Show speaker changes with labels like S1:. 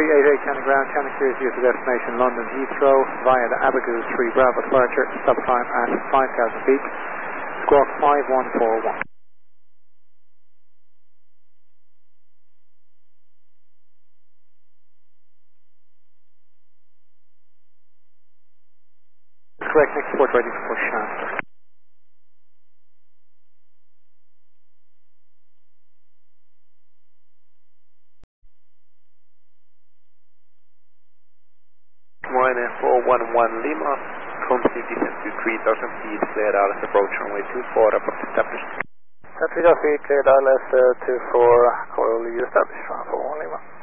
S1: 388 County Ground, County Cruise to destination London Heathrow via the Abigail 3 Bravo departure, stop time at 5,000 feet, squawk 5141. Correct, next port ready for Shaft.
S2: Ryanair 411 Lima, company descent to 3,000 feet, cleared out as approach runway 24, report established.
S3: 3,000 feet, cleared ILS 24, call you established, 411 Lima.